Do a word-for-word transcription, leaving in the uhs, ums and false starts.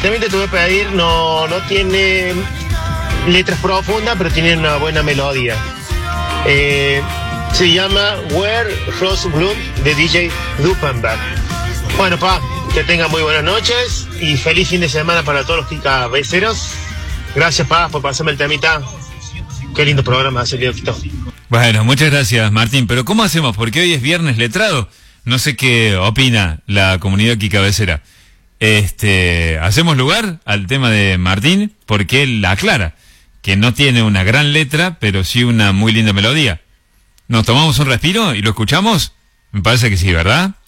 tema que te voy a pedir no, no tiene letras profundas, pero tiene una buena melodía. Eh, se llama Where Rose Bloom de D J Dupenberg. Bueno, pa, que tengan muy buenas noches y feliz fin de semana para todos los cabeceros. Gracias, pa, por pasarme el temita. Qué lindo programa hace el Quito. Bueno, muchas gracias, Martín. Pero ¿cómo hacemos? Porque hoy es viernes letrado. No sé qué opina la comunidad aquí cabecera. Este, ¿hacemos lugar al tema de Martín? Porque él aclara que no tiene una gran letra, pero sí una muy linda melodía. ¿Nos tomamos un respiro y lo escuchamos? Me parece que sí, ¿verdad?